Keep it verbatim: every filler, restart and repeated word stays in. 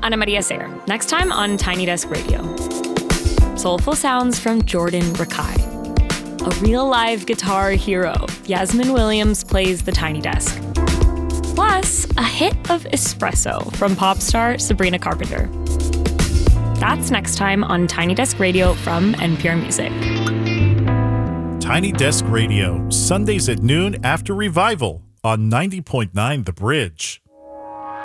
Ana Maria Sayre. Next time on Tiny Desk Radio. Soulful sounds from Jordan Rakai. A real live guitar hero, Yasmin Williams plays the Tiny Desk. Plus, a hit of espresso from pop star Sabrina Carpenter. That's next time on Tiny Desk Radio from N P R Music. Tiny Desk Radio, Sundays at noon after Revival on ninety point nine The Bridge.